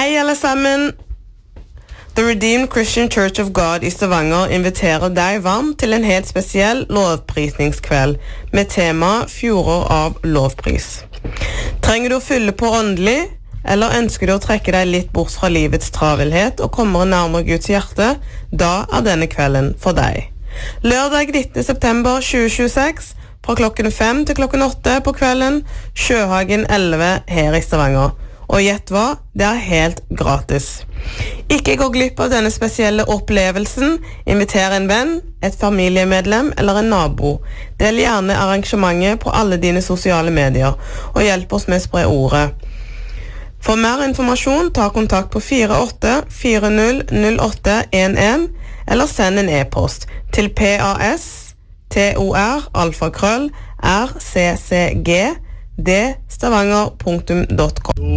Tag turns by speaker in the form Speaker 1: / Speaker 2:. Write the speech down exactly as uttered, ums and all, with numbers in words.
Speaker 1: Hei alle sammen! The Redeemed Christian Church of God i Stavanger inviterer deg varmt til en helt spesiell lovprisningskveld med tema Fjorder av lovpris. Trenger du å fylle på åndelig, eller ønsker du å trekke deg litt bort fra livets travelhet og komme nærmere Guds hjerte, da er denne kvelden for deg. Lørdag nittende september tjue tjueseks, fra klokken fem til klokken åtte på kvelden, Sjøhagen elleve her i Stavanger. Og gjett hva? Det er helt gratis. Ikke gå glipp av denne spesielle opplevelsen. Inviter en venn, et familiemedlem eller en nabo. Del gjerne arrangementet på alle dine sosiale medier, og hjelp oss med å spre ordet. For mer informasjon, ta kontakt på fire åtte fire null null åtte en en, eller send en e-post til pas tor alfakrøll rccg d stavanger punktum com.